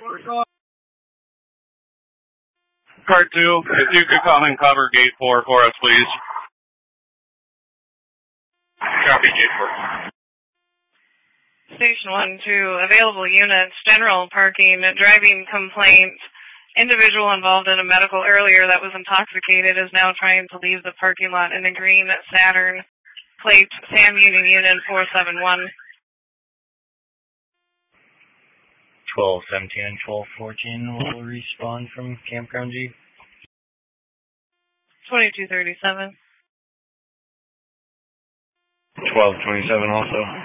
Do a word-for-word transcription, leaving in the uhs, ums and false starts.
Part two, if you could come and cover gate four for us, please. Copy, gate four. Station one, two, available units, general parking, driving complaint. Individual involved in a medical earlier that was intoxicated is now trying to leave the parking lot in a green Saturn. Plate, Sam Union Unit four seven one. twelve seventeen and twelve fourteen will respawn from Campground G. twenty-two thirty-seven. twelve twenty-seven also.